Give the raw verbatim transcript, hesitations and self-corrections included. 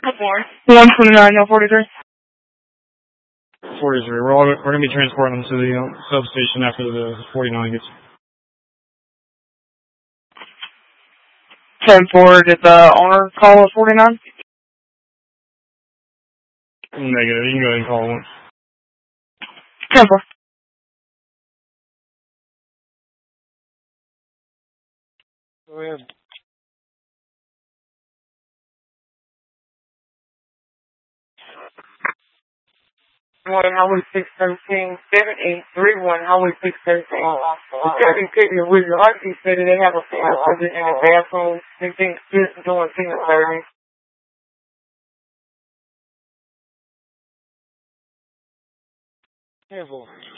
one twenty-nine, no forty-three. forty-three. We're, all, we're going to be transporting them to the uh, substation after the forty-nine gets. ten four, did the owner call a forty-nine? Negative. You can go ahead and call one. ten four. Go ahead. One Highway six thirteen, seven eight three one Highway six thirteen. The second picture with your auntie said that they have a closet in the bathroom. They think it's doing peanut butter. Careful.